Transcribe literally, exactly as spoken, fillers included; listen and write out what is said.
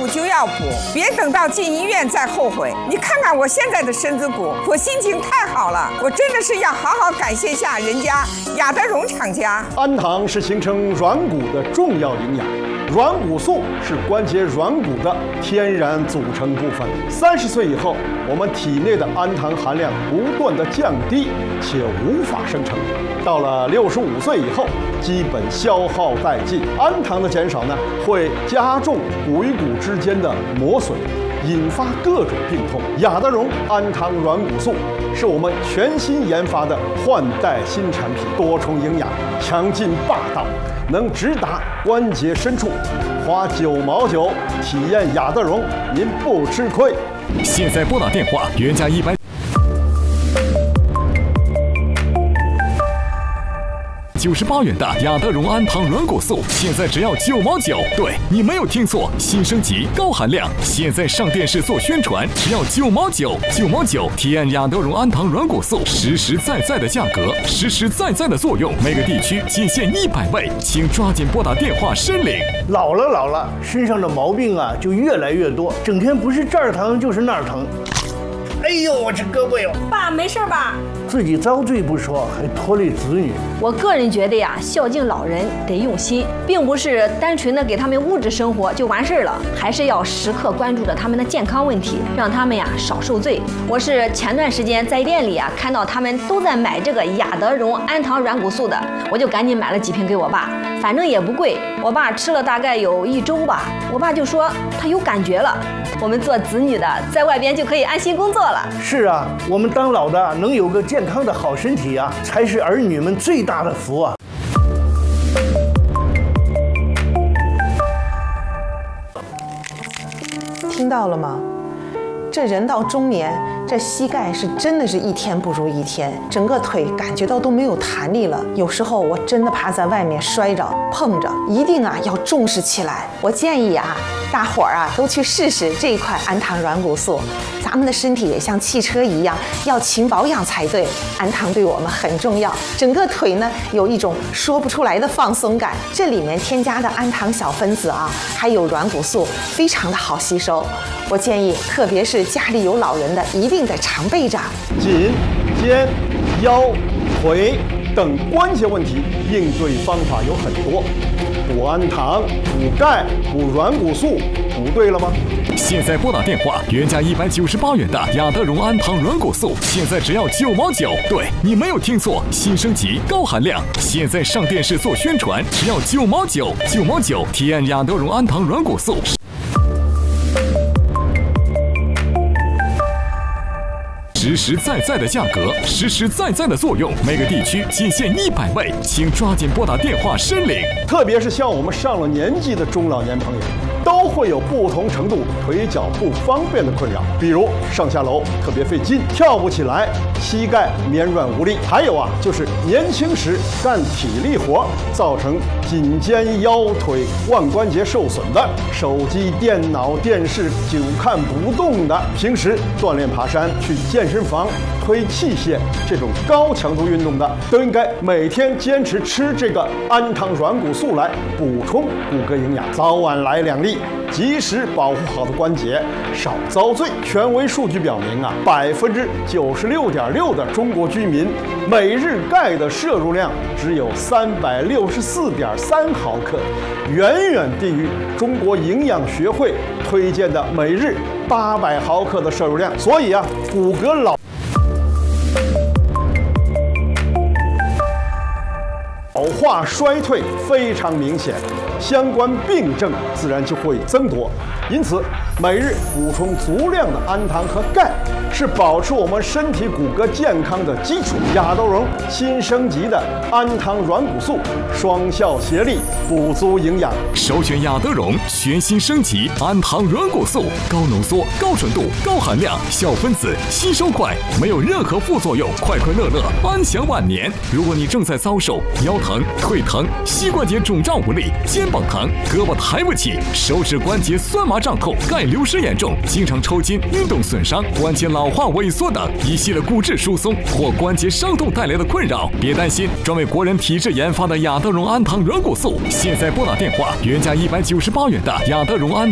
补就要补，别等到进医院再后悔。你看看我现在的身子骨，我心情太好了，我真的是要好好感谢一下人家雅德荣厂家。 氨糖是形成软骨的重要营养，软骨素是关节软骨的天然组成部分。三十岁以后，我们体内的氨糖含量不断的降低，且无法生成。到了六十五岁以后，基本消耗殆尽。氨糖的减少呢，会加重骨与骨之间的磨损，引发各种病痛。雅德荣氨糖软骨素是我们全新研发的换代新产品，多重营养，强劲霸道，能直达关节深处。花九毛九体验雅德荣，您不吃亏。 现在拨打电话，原价一百。九十八元的雅德荣氨糖软骨素，现在只要九毛九。对，你没有听错，新升级高含量，现在上电视做宣传，只要九毛九，九毛九体验雅德荣氨糖软骨素，实实在在的价格，实实在在的作用，每个地区仅限一百位，请抓紧拨打电话申领。 老了老了，身上的毛病啊就越来越多，整天不是这儿疼就是那儿疼。哎呦，我这胳膊哟！ 爸，没事吧？ 自己遭罪不说，还拖累子女。 我个人觉得呀，孝敬老人得用心，并不是单纯的给他们物质生活就完事了，还是要时刻关注着他们的健康问题，让他们呀少受罪。我是前段时间在店里啊看到他们都在买这个雅德荣氨糖软骨素的，我就赶紧买了几瓶给我爸，反正也不贵。我爸吃了大概有一周吧，我爸就说他有感觉了。我们做子女的在外边就可以安心工作了。 是啊，我们当老的能有个健康的好身体啊，才是儿女们最大的福啊。 听到了吗？这人到中年，这膝盖是真的是一天不如一天，整个腿感觉到都没有弹力了。有时候我真的怕在外面摔着碰着，一定啊要重视起来。我建议啊，大伙儿啊都去试试这一款氨糖软骨素。咱们的身体也像汽车一样，要勤保养才对。氨糖对我们很重要，整个腿呢有一种说不出来的放松感。这里面添加的氨糖小分子啊，还有软骨素，非常的好吸收。我建议，特别是家里有老人的，一定得常备着。 颈、肩、腰、腿等关节问题应对方法有很多，补氨糖、补钙、补软骨素，补对了吗？ 现在拨打电话，原价一百九十八元的雅德荣氨糖软骨素，现在只要九毛九。对，你没有听错，新升级高含量，现在上电视做宣传，只要九毛九，九毛九体验雅德荣氨糖软骨素。实实在在的价格，实实在在的作用，每个地区仅限一百位，请抓紧拨打电话申领。 特别是像我们上了年纪的中老年朋友，都会有不同程度腿脚不方便的困扰，比如上下楼特别费劲，跳不起来，膝盖绵软无力，还有啊，就是年轻时干体力活，造成颈肩腰腿腕关节受损的，手机、电脑、电视久看不动的，平时锻炼爬山、去健身房推器械这种高强度运动的，都应该每天坚持吃这个氨糖软骨素来补充骨骼营养，早晚来两粒，及时保护好的关节，少遭罪。权威数据表明啊，百分之九十六点六的中国居民每日钙的摄入量只有三百六十四点三毫克，远远低于中国营养学会推荐的每日八百毫克的摄入量。所以啊，骨骼老老化衰退非常明显，相关病症自然就会增多。因此，每日补充足量的氨糖和钙，是保持我们身体骨骼健康的基础。雅德荣新升级的氨糖软骨素，双效协力，补足营养。 首选雅德荣全新升级氨糖软骨素，高浓缩、高纯度、高含量，小分子吸收快，没有任何副作用，快快乐乐，安享晚年。如果你正在遭受腰疼、腿疼、膝关节肿胀无力、肩膀疼、胳膊抬不起、手指关节酸麻胀痛、钙流失严重、经常抽筋、运动损伤、关节老化萎缩等一系列骨质疏松或关节伤痛带来的困扰，别担心，专为国人体质研发的雅德荣氨糖软骨素，现在拨打电话，原价一百九十八元的雅德荣氨